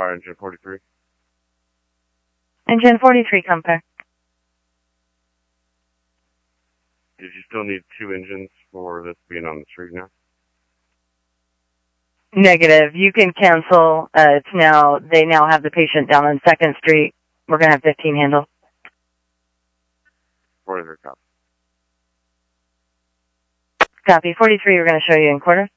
Engine 43. Engine 43, compare. Did you still need 2 engines for this being on the street now? Negative. You can cancel. They now have the patient down on 2nd Street. We're going to have 15 handle. 43 copy. Copy. 43, we're going to show you in quarter.